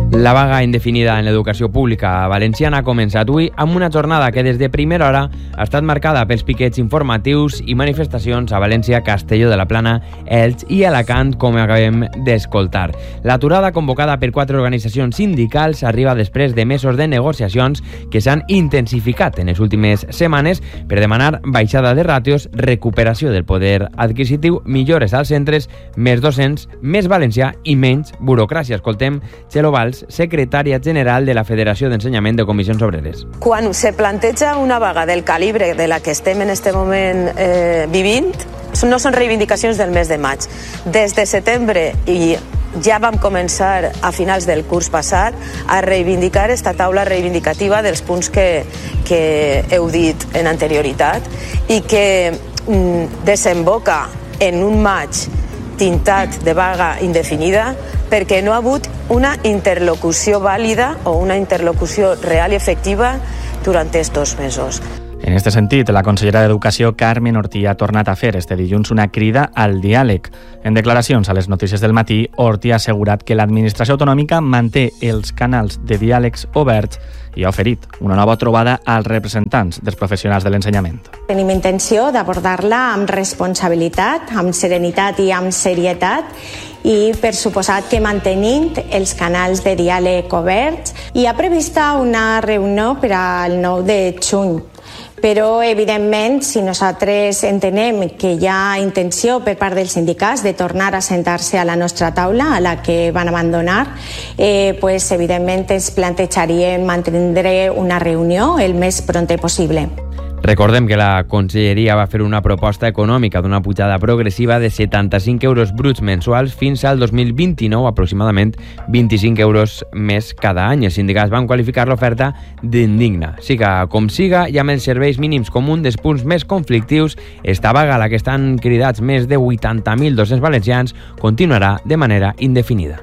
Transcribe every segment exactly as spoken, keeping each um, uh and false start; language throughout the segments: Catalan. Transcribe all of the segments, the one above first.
La vaga indefinida en l'educació pública valenciana ha començat avui amb una jornada que des de primera hora ha estat marcada pels piquets informatius i manifestacions a València, Castelló de la Plana, Elx i Alacant, com acabem d'escoltar. L'aturada convocada per quatre organitzacions sindicals arriba després de mesos de negociacions que s'han intensificat en les últimes setmanes per demanar baixada de ràtios, recuperació del poder adquisitiu, millores als centres, més docents, més valencià i menys burocràcia. Escoltem Txelo Valls, secretària general de la Federació d'Ensenyament de Comissions Obreres. Quan se planteja una vaga del calibre de la que estem en aquest moment eh, vivint, no són reivindicacions del mes de maig. Des de setembre i ja vam començar a finals del curs passat a reivindicar esta taula reivindicativa dels punts que, que heu dit en anterioritat i que mm, desemboca en un maig tintat de vaga indefinida perquè no ha hagut una interlocució vàlida o una interlocució real i efectiva durant estos mesos. En aquest sentit, la consellera d'Educació, Carmen Ortí, ha tornat a fer este dilluns una crida al diàleg. En declaracions a les notícies del matí, Ortí ha assegurat que l'administració autonòmica manté els canals de diàlegs oberts i ha oferit una nova trobada als representants dels professionals de l'ensenyament. Tenim intenció d'abordar-la amb responsabilitat, amb serenitat i amb serietat i per suposat que mantenint els canals de diàleg oberts. Hi ha prevista una reunió per al nou de juny. Però, evidentment, si nosaltres entenem que hi ha intenció per part dels sindicats de tornar a sentar-se a la nostra taula, a la que van abandonar, eh, pues, evidentment ens plantejaríem mantenir una reunió el més prompte possible. Recordem que la Conselleria va fer una proposta econòmica d'una pujada progressiva de setanta-cinc euros bruts mensuals fins al dos mil vint-i-nou, aproximadament vint-i-cinc euros més cada any. Els sindicats van qualificar l'oferta d'indigna. Siga com siga, i amb els serveis mínims com un dels punts més conflictius, esta vaga a la que estan cridats més de vuitanta mil dos-cents valencians continuarà de manera indefinida.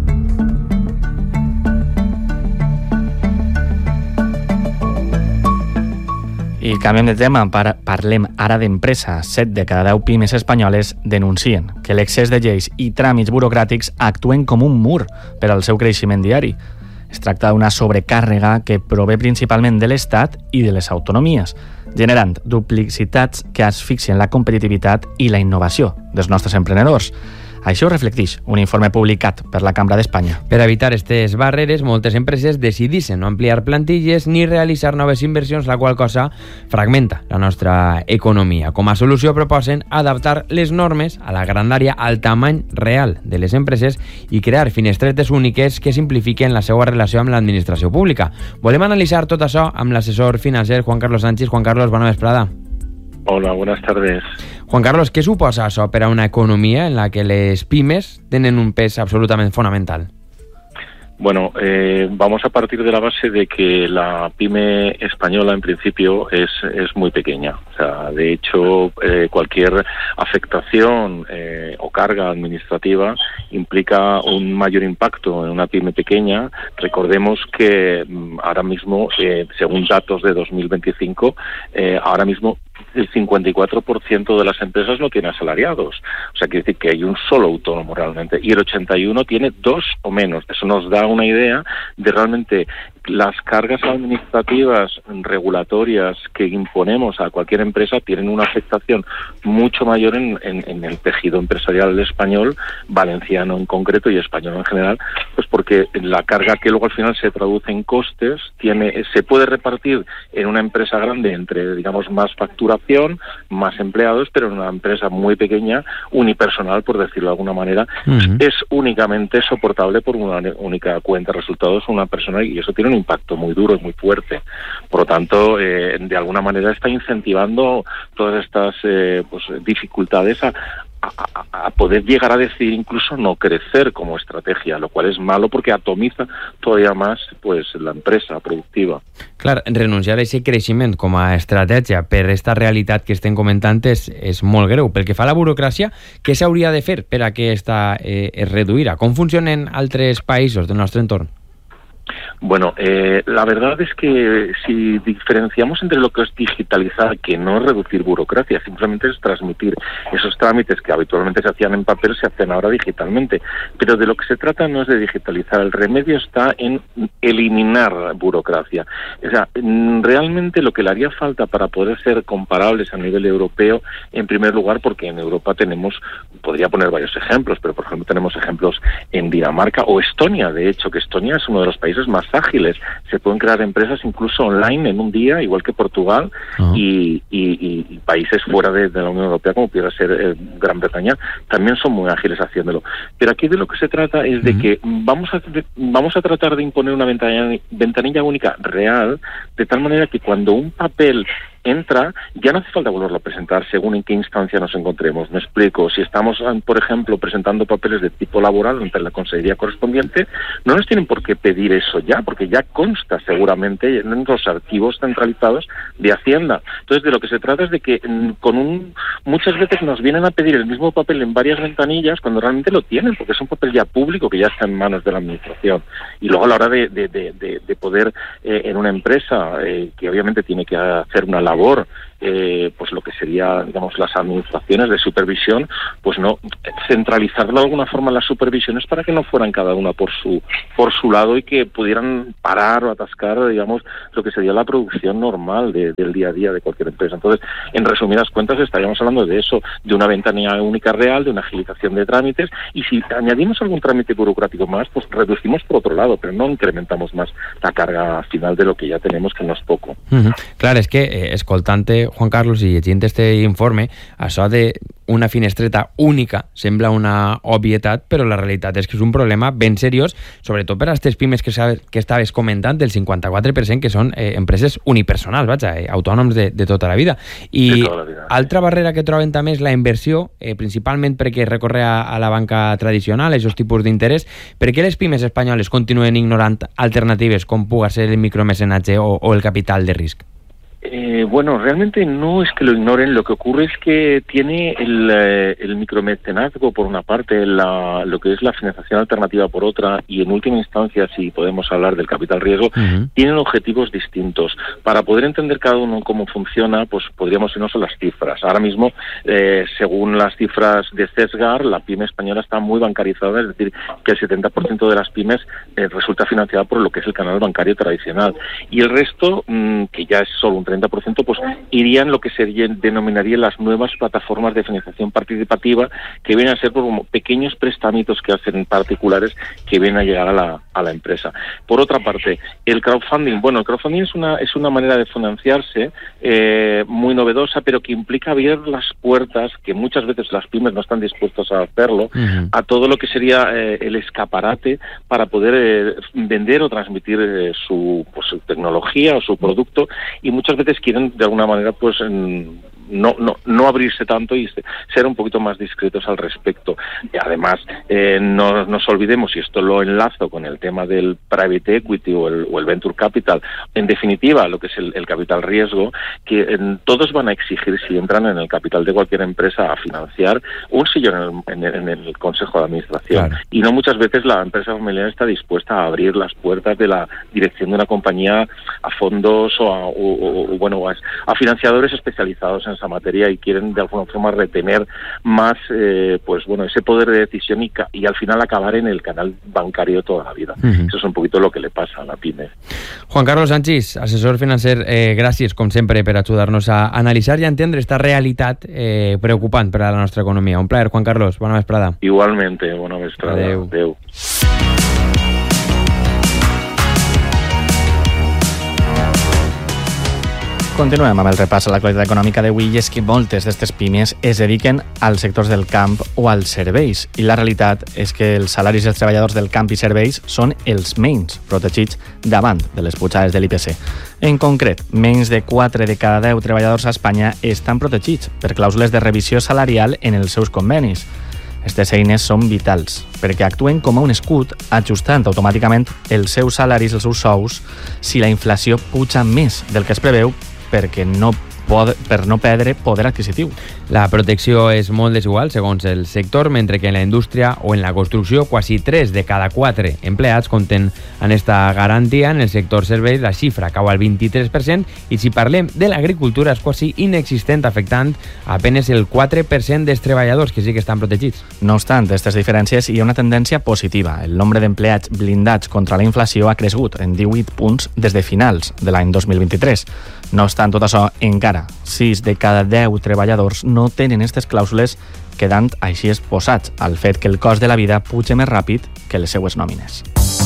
I canviem de tema, parlem ara d'empresa. Set de cada deu pimes espanyoles denuncien que l'excés de lleis i tràmits burocràtics actuen com un mur per al seu creixement diari. Es tracta d'una sobrecàrrega que prové principalment de l'Estat i de les autonomies, generant duplicitats que asfixien la competitivitat i la innovació dels nostres emprenedors. Això ho reflecteix un informe publicat per la Cambra d'Espanya. Per evitar aquestes barreres, moltes empreses decideixen no ampliar plantilles ni realitzar noves inversions, la qual cosa fragmenta la nostra economia. Com a solució proposen adaptar les normes a la grandària, al tamany real de les empreses i crear finestretes úniques que simplifiquen la seva relació amb l'administració pública. Volem analitzar tot això amb l'assessor financer Juan Carlos Sánchez. Juan Carlos, bona vesprada. Hola, buenas tardes. Juan Carlos, ¿qué suposa això per a una economía en la que les pymes tienen un pes absolutamente fundamental? Bueno, eh, vamos a partir de la base de que la pyme española en principio es, es muy pequeña. O sea, de hecho, eh, cualquier afectación eh, o carga administrativa implica un mayor impacto en una pyme pequeña. Recordemos que ahora mismo, eh, según datos de dos mil veinticinco, eh, ahora mismo el cincuenta y cuatro por ciento de las empresas no tiene asalariados. O sea, quiere decir que hay un solo autónomo realmente. Y el ochenta y uno tiene dos o menos. Eso nos da una idea de realmente las cargas administrativas regulatorias que imponemos a cualquier empresa tienen una afectación mucho mayor en, en, en el tejido empresarial español, valenciano en concreto y español en general, pues porque la carga que luego al final se traduce en costes tiene se puede repartir en una empresa grande entre, digamos, más facturación, más empleados, pero en una empresa muy pequeña, unipersonal, por decirlo de alguna manera, uh-huh. es únicamente soportable por una única cuenta de resultados una persona, y eso tiene un impacto muy duro y muy fuerte. Por lo tanto, eh, de alguna manera está incentivando todas estas eh, pues, dificultades a, a, a poder llegar a decidir incluso no crecer como estrategia, lo cual es malo porque atomiza todavía más pues la empresa productiva. Clar, renunciar a aquest creixement com a estratègia per aquesta realitat que estem comentant és, és molt greu. Pel que fa a la burocràcia, què s'hauria de fer per a que esta, eh, es reduïra? Com funcionen altres països del nostre entorn? Bueno, eh, la verdad es que si diferenciamos entre lo que es digitalizar, que no es reducir burocracia, simplemente es transmitir esos trámites que habitualmente se hacían en papel, se hacen ahora digitalmente. Pero de lo que se trata no es de digitalizar, el remedio está en eliminar burocracia. O sea, realmente lo que le haría falta para poder ser comparables a nivel europeo, en primer lugar, porque en Europa tenemos, podría poner varios ejemplos, pero por ejemplo tenemos ejemplos en Dinamarca o Estonia, de hecho, que Estonia es uno de los países más ágiles. Se pueden crear empresas incluso online en un día, igual que Portugal, uh-huh. y, y, y países fuera de, de la Unión Europea, como pudiera ser eh, Gran Bretaña, también son muy ágiles haciéndolo. Pero aquí de lo que se trata es de uh-huh. que vamos a, de, vamos a tratar de imponer una ventanilla, ventanilla única real, de tal manera que cuando un papel entra, ya no hace falta volverlo a presentar según en qué instancia nos encontremos. Me explico, si estamos, por ejemplo, presentando papeles de tipo laboral ante la consejería correspondiente, no nos tienen por qué pedir eso ya, porque ya consta seguramente en los archivos centralizados de Hacienda. Entonces, de lo que se trata es de que con un muchas veces nos vienen a pedir el mismo papel en varias ventanillas cuando realmente lo tienen, porque es un papel ya público que ya está en manos de la administración. Y luego a la hora de, de, de, de, de poder eh, en una empresa eh, que obviamente tiene que hacer una labor, eh, pues lo que sería, digamos, las administraciones de supervisión, pues no, centralizarlo de alguna forma en las supervisiones para que no fueran cada una por su por su lado y que pudieran parar o atascar, digamos, lo que sería la producción normal de, del día a día de cualquier empresa. Entonces, en resumidas cuentas, estaríamos hablando de eso, de una ventanilla única real, de una agilización de trámites, y si añadimos algún trámite burocrático más, pues reducimos por otro lado, però no incrementamos más la carga final de lo que ya tenemos, que no és poco. Mm-hmm. Clar, és que, eh, escoltant-te, Juan Carlos, i llegint este informe, això de una finestreta única sembla una obvietat, però la realitat és que és un problema ben seriós, sobretot per a aquestes pimes que, que estaves comentant, del cinquanta-quatre per cent que són eh, empreses unipersonals, vaja, eh, autònoms de, de tota la vida. I tota la vida, altra barrera que troben també és la inversió, eh, principalment perquè recorre a, a la banca tradicional, aquests tipus d'interès. Per què les pimes espanyoles continuen ignorant alternatives com puga ser el micromecenatge o, o el capital de risc? Eh, bueno, realmente no es que lo ignoren, lo que ocurre es que tiene el, eh, el micromecenazgo por una parte, la, lo que es la financiación alternativa por otra, y en última instancia, si podemos hablar del capital riesgo, uh-huh. tienen objetivos distintos. Para poder entender cada uno cómo funciona, pues podríamos irnos a las cifras. Ahora mismo, eh, según las cifras de CESGAR, la pyme española está muy bancarizada, es decir, que el setenta por ciento de las pymes eh, resulta financiada por lo que es el canal bancario tradicional. Y el resto, mmm, que ya es solo un treinta por ciento, pues irían lo que se denominarían las nuevas plataformas de financiación participativa, que vienen a ser como pequeños préstamitos que hacen particulares que vienen a llegar a la, a la empresa. Por otra parte, el crowdfunding, bueno, el crowdfunding es una, es una manera de financiarse eh, muy novedosa, pero que implica abrir las puertas, que muchas veces las pymes no están dispuestas a hacerlo, uh-huh. a todo lo que sería eh, el escaparate para poder eh, vender o transmitir eh, su, pues, su tecnología o su producto, y muchas veces quieren de alguna manera pues no, no, no abrirse tanto y ser un poquito más discretos al respecto. Y además, eh, no nos olvidemos, y esto lo enlazo con el tema del private equity o el, o el venture capital, en definitiva, lo que es el, el capital riesgo, que en, todos van a exigir, si entran en el capital de cualquier empresa, a financiar un sillón en el, en el, en el Consejo de Administración. Claro. Y no muchas veces la empresa familiar está dispuesta a abrir las puertas de la dirección de una compañía a fondos o a, o, o, bueno, a, a financiadores especializados en esa materia, y quieren de alguna forma retener más eh, pues bueno, ese poder de decisión y, y al final acabar en el canal bancario toda la vida. Uh-huh. Eso es un poquito lo que le pasa a la pyme. Juan Carlos Sanchis, assessor financer, eh, gràcies com sempre per ajudar-nos a analitzar i a entendre esta realitat eh, preocupant per a la nostra economia. Un plaer, Juan Carlos, bona vesprada. Igualmente, bona vesprada. Adeu. Adeu. Continuem amb el repàs a l'actualitat econòmica d'avui, i és que moltes d'aquestes pimes es dediquen als sectors del camp o als serveis, i la realitat és que els salaris dels treballadors del camp i serveis són els menys protegits davant de les pujades de l'I P C. En concret, menys de quatre de cada deu treballadors a Espanya estan protegits per clàusules de revisió salarial en els seus convenis. Aquestes eines són vitals perquè actuen com a un escut, ajustant automàticament els seus salaris, els seus sous, si la inflació puja més del que es preveu, perquè no poder, per no perdre poder adquisitiu. La protecció és molt desigual segons el sector, mentre que en la indústria o en la construcció quasi tres de cada quatre empleats compten en esta garantia. En el sector serveis la xifra cau al vint-i-tres per cent i si parlem de l'agricultura és quasi inexistent, afectant apenas el quatre per cent dels treballadors que sí que estan protegits. No obstant aquestes diferències, hi ha una tendència positiva. El nombre d'empleats blindats contra la inflació ha crescut en divuit punts des de finals de l'any dos mil vint-i-tres. No obstant tot això, encara sis de cada deu treballadors no tenen aquestes clàusules, quedant així exposats al fet que el cost de la vida puja més ràpid que les seues nòmines.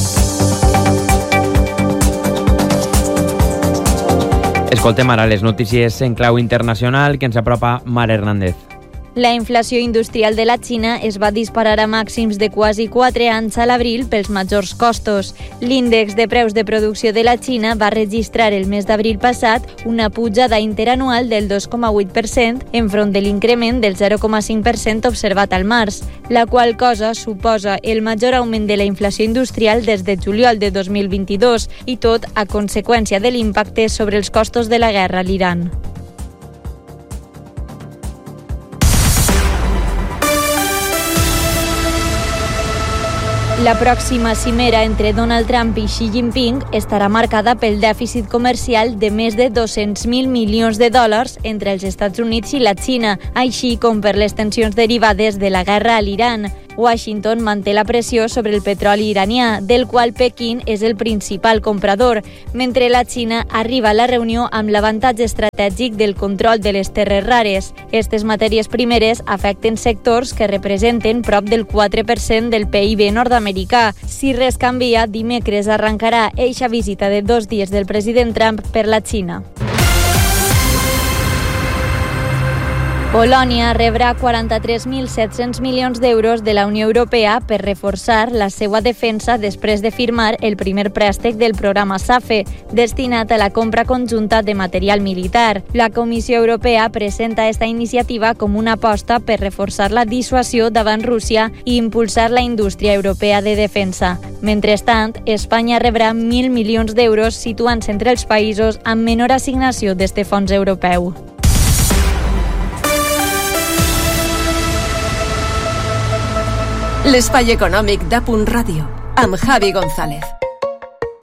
Escoltem ara les notícies en clau internacional que ens apropa Mar Hernández. La inflació industrial de la Xina es va disparar a màxims de quasi quatre anys a l'abril pels majors costos. L'índex de preus de producció de la Xina va registrar el mes d'abril passat una pujada interanual del dos coma vuit per cent enfront de l'increment del zero coma cinc per cent observat al març, la qual cosa suposa el major augment de la inflació industrial des de juliol de dos mil vint-i-dos i tot a conseqüència de l'impacte sobre els costos de la guerra a l'Iran. La pròxima cimera entre Donald Trump i Xi Jinping estarà marcada pel dèficit comercial de més de dos-cents mil milions de dòlars entre els Estats Units i la Xina, així com per les tensions derivades de la guerra a l'Iran. Washington manté la pressió sobre el petroli iranià, del qual Pequín és el principal comprador, mentre la Xina arriba a la reunió amb l'avantatge estratègic del control de les terres rares. Aquestes matèries primeres afecten sectors que representen prop del quatre per cent del P I B nord-americà. Si res canvia, dimecres arrencarà eixa visita de dos dies del president Trump per la Xina. Polònia rebrà quaranta-tres mil set-cents milions d'euros de la Unió Europea per reforçar la seva defensa després de firmar el primer préstec del programa SAFE, destinat a la compra conjunta de material militar. La Comissió Europea presenta esta iniciativa com una aposta per reforçar la dissuasió davant Rússia i impulsar la indústria europea de defensa. Mentrestant, Espanya rebrà mil milions d'euros, situant-se entre els països amb menor assignació d'este fons europeu. L'espai econòmic d'A Punt Ràdio, amb Javi González.